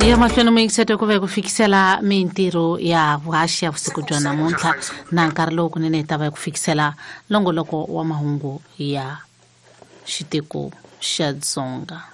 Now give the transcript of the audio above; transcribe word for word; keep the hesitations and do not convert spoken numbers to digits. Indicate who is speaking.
Speaker 1: ya mahlweni moyingiseto ku ve ku fikisela mintirho ya vuhaxi ya vusiku bya namuntlha na nkarhi lowu kunene hi ta va ku fikisela longoloko wa mahungu ya xitiko xa Dzonga.